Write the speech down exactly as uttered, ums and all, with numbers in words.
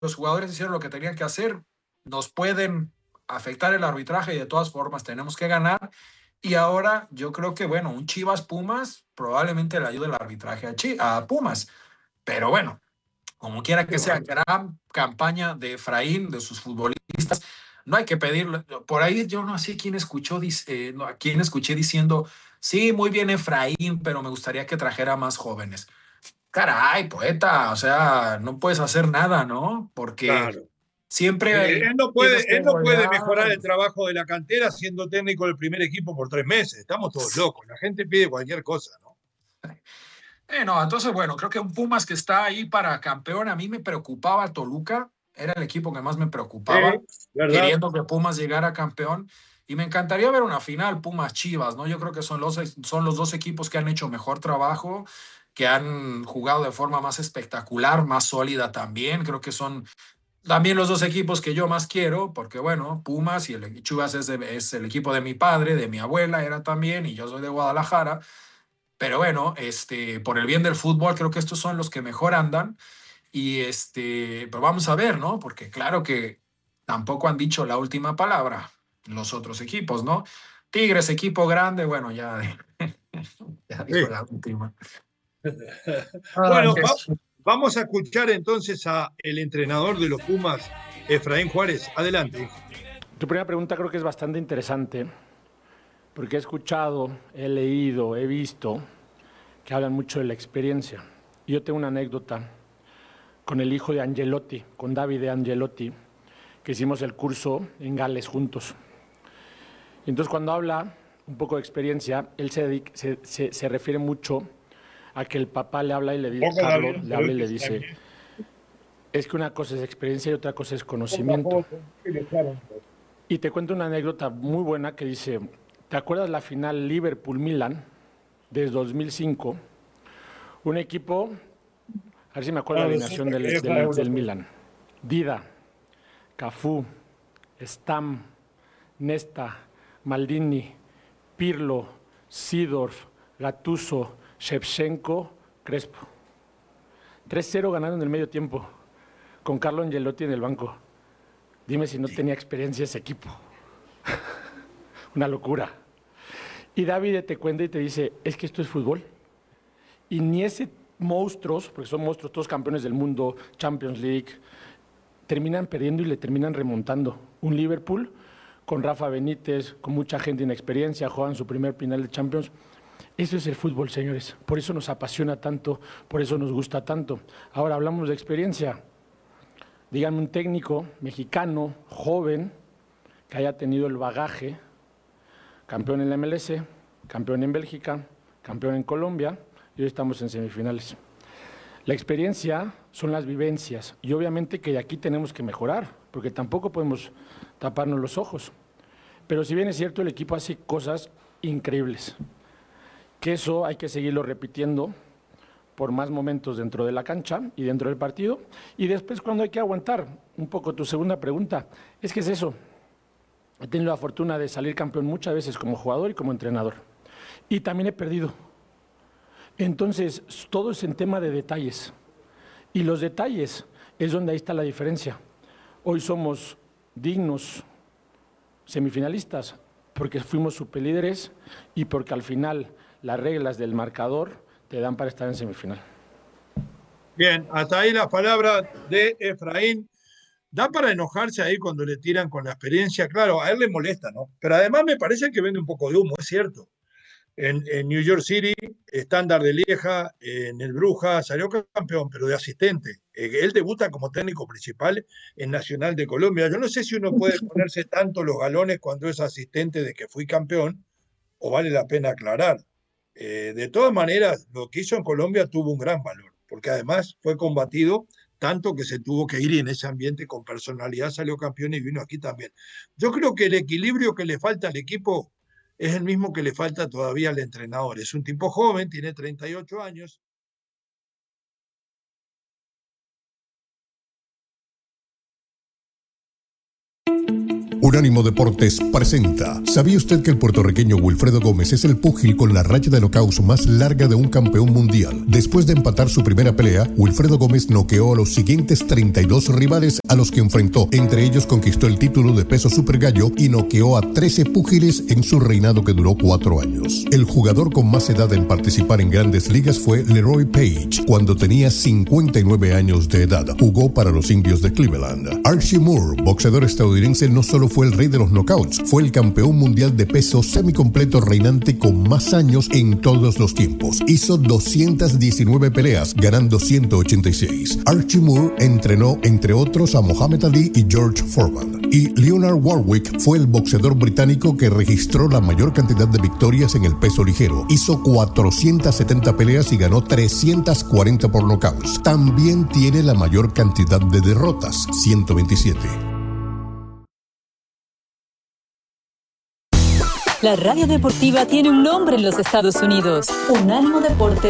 los jugadores hicieron lo que tenían que hacer, nos pueden afectar el arbitraje y de todas formas tenemos que ganar. Y ahora yo creo que, bueno, un Chivas Pumas probablemente le ayude el arbitraje a, Chi a Pumas, pero bueno, como quiera que sea, gran campaña de Efraín, de sus futbolistas, no hay que pedirle. Por ahí yo no sé quién escuchó, eh, no, a quién escuché diciendo, sí, muy bien Efraín, pero me gustaría que trajera más jóvenes. Caray, poeta, o sea, no puedes hacer nada, ¿no? Porque Claro. siempre Eh, hay, él, no tienes puede, que él no puede golear. mejorar el trabajo de la cantera siendo técnico del primer equipo por tres meses. Estamos todos locos. La gente pide cualquier cosa, ¿no? Eh, no, entonces, bueno, creo que un Pumas que está ahí para campeón, a mí me preocupaba Toluca, era el equipo que más me Sí, preocupaba, ¿verdad? queriendo que Pumas llegara campeón, y me encantaría ver una final Pumas-Chivas, ¿no? Yo creo que son los, son los dos equipos que han hecho mejor trabajo, que han jugado de forma más espectacular, más sólida también, creo que son también los dos equipos que yo más quiero, porque bueno, Pumas y el Chivas es, de, es el equipo de mi padre, de mi abuela era también, y yo soy de Guadalajara, pero bueno, este, por el bien del fútbol, creo que estos son los que mejor andan. Y este, pero vamos a ver, ¿no? Porque claro que tampoco han dicho la última palabra los otros equipos, ¿no? Tigres, equipo grande, bueno, ya, ya dijo Sí. la última. Ay, Bueno, va, vamos a escuchar entonces a el entrenador de los Pumas, Efraín Juárez. Adelante, hijo. Tu primera pregunta creo que es bastante interesante, porque he escuchado, he leído, he visto que hablan mucho de la experiencia. Y yo tengo una anécdota con el hijo de Angelotti, con Davide Angelotti, que hicimos el curso en Gales juntos. Y entonces cuando habla un poco de experiencia, él se, dedica, se, se, se refiere mucho a que el papá le habla y le dice, Carlos le habla y le dice, es que una cosa es experiencia y otra cosa es conocimiento. Y te cuento una anécdota muy buena que dice, ¿te acuerdas la final Liverpool-Milan de dos mil cinco? Un equipo, a ver si me acuerdo la alineación del, del, del Milan. Dida, Cafú, Stam, Nesta, Maldini, Pirlo, Seedorf, Gattuso, Shevchenko, Crespo. tres cero ganando en el medio tiempo, con Carlo Angelotti en el banco. Dime si no tenía experiencia ese equipo. Una locura. Y David te cuenta y te dice, es que esto es fútbol. Y ni ese monstruos, porque son monstruos todos campeones del mundo, Champions League, terminan perdiendo y le terminan remontando. Un Liverpool con Rafa Benítez, con mucha gente inexperiencia, juegan su primer final de Champions. Eso es el fútbol, señores. Por eso nos apasiona tanto, por eso nos gusta tanto. Ahora hablamos de experiencia. Díganme un técnico mexicano, joven, que haya tenido el bagaje, campeón en la M L S, campeón en Bélgica, campeón en Colombia, y hoy estamos en semifinales. La experiencia son las vivencias, y obviamente que de aquí tenemos que mejorar, porque tampoco podemos taparnos los ojos. Pero si bien es cierto, el equipo hace cosas increíbles, que eso hay que seguirlo repitiendo por más momentos dentro de la cancha y dentro del partido, y después cuando hay que aguantar. Un poco tu segunda pregunta, es que es eso. He tenido la fortuna de salir campeón muchas veces como jugador y como entrenador, y también he perdido. Entonces, todo es en tema de detalles, y los detalles es donde ahí está la diferencia. Hoy somos dignos semifinalistas porque fuimos superlíderes y porque al final las reglas del marcador te dan para estar en semifinal. Bien, hasta ahí las palabras de Efraín. Da para enojarse ahí cuando le tiran con la experiencia. Claro, a él le molesta, ¿no? Pero además me parece que vende un poco de humo, es cierto. En, en New York City, estándar de Lieja, en el Bruja, salió campeón, pero de asistente. Eh, él debuta como técnico principal en Nacional de Colombia. Yo no sé si uno puede ponerse tanto los galones cuando es asistente de que fui campeón, o vale la pena aclarar. Eh, de todas maneras, lo que hizo en Colombia tuvo un gran valor, porque además fue combatido tanto que se tuvo que ir y en ese ambiente con personalidad salió campeón y vino aquí también. Yo creo que el equilibrio que le falta al equipo es el mismo que le falta todavía al entrenador. Es un tipo joven, tiene treinta y ocho años. Unánimo Deportes presenta. ¿Sabía usted que el puertorriqueño Wilfredo Gómez es el púgil con la racha de knockouts más larga de un campeón mundial? Después de empatar su primera pelea, Wilfredo Gómez noqueó a los siguientes treinta y dos rivales a los que enfrentó. Entre ellos conquistó el título de peso super gallo y noqueó a trece púgiles en su reinado que duró cuatro años. El jugador con más edad en participar en grandes ligas fue Leroy Page, cuando tenía cincuenta y nueve años de edad. Jugó para los Indios de Cleveland. Archie Moore, boxeador estadounidense, no solo fue el rey de los knockouts, fue el campeón mundial de peso semicompleto reinante con más años en todos los tiempos. Hizo doscientas diecinueve peleas, ganando ciento ochenta y seis. Archie Moore entrenó, entre otros, a Muhammad Ali y George Foreman. Y Leonard Warwick fue el boxeador británico que registró la mayor cantidad de victorias en el peso ligero. Hizo cuatrocientas setenta peleas y ganó trescientas cuarenta por knockouts. También tiene la mayor cantidad de derrotas, ciento veintisiete. La radio deportiva tiene un nombre en los Estados Unidos. Unánimo Deportes.